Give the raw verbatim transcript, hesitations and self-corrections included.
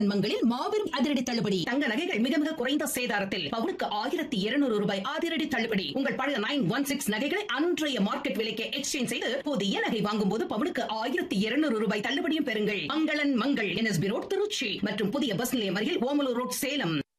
மங்களில் மாபெரும் அதிரடி தள்ளுபடி. தங்க நகைகள் மிக மிக குறைந்த சேதாரத்தில் பவுனுக்கு ஆயிரத்தி இருநூறு ரூபாய் அதிரடி தள்ளுபடி. உங்கள் பழைய நைன் ஒன் சிக்ஸ் நகைகளை அன்றைய மார்க்கெட் விலைக்கு எக்ஸ்சேஞ்ச் செய்து புதிய நகை வாங்கும் போது பவுனுக்கு ஆயிரத்தி இருநூறு ரூபாய் தள்ளுபடியும் பெறுங்கள். மங்களன் மங்கள் என்எஸ்பி ரோட் திருச்சி மற்றும் புதிய பஸ் நிலையம் அருகில் ஓமலூர் ரோட் சேலம்.